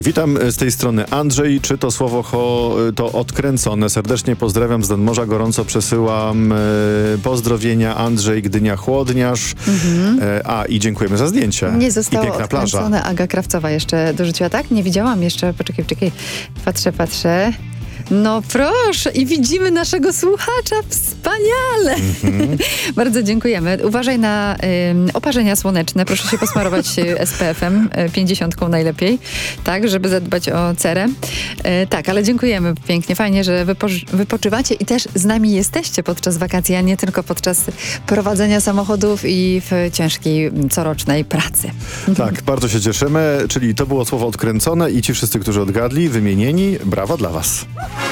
Witam z tej strony Andrzej. Czy to słowo to odkręcone? Serdecznie pozdrawiam z nadmorza. Gorąco przesyłam pozdrowienia. Andrzej, Gdynia, Chłodniarz. I dziękujemy za zdjęcie. Nie zostało I piękna odkręcone. plaża. Aga Krawcowa jeszcze dorzuciła, tak? Nie widziałam jeszcze. Poczekaj. Patrzę. No proszę, i widzimy naszego słuchacza. Wspaniale! Bardzo dziękujemy. Uważaj na oparzenia słoneczne. Proszę się posmarować SPF-em 50 najlepiej, tak, żeby zadbać o cerę. Tak, ale dziękujemy pięknie. Fajnie, że wypoczywacie i też z nami jesteście podczas wakacji, a nie tylko podczas prowadzenia samochodów i w ciężkiej corocznej pracy. Tak, bardzo się cieszymy. Czyli to było słowo odkręcone i ci wszyscy, którzy odgadli, wymienieni, brawo dla was.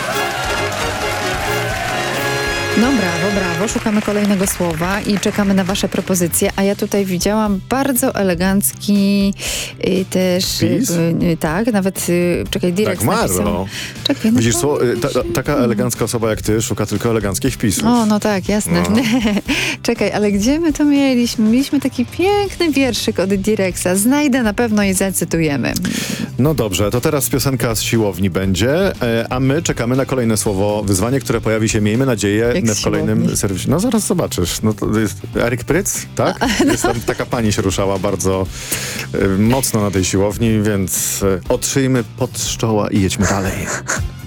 No brawo. Szukamy kolejnego słowa i czekamy na wasze propozycje. A ja tutaj widziałam bardzo elegancki też... Wpis? Tak, nawet... czekaj, direkt Marlo. Czekaj, no Widzisz, to... taka elegancka osoba jak ty szuka tylko eleganckich wpisów. O, no tak, jasne. No. Czekaj, ale gdzie my to mieliśmy? Mieliśmy taki piękny wierszyk od Direxa. Znajdę na pewno i zacytujemy. No dobrze, to teraz piosenka z siłowni będzie, a my czekamy na kolejne słowo, wyzwanie, które pojawi się, miejmy nadzieję, Jak w kolejnym siłowni? serwisie. No zaraz zobaczysz. No to jest Eryk Pryc, tak? Jest tam, taka pani się ruszała bardzo mocno na tej siłowni, więc otrzyjmy pod czoła i jedźmy dalej.